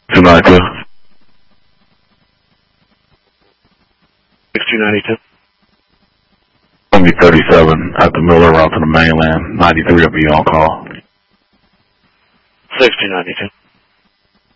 292. 6292. Going to be 37 at the Miller route to the mainland. 93 will be on call. 6292.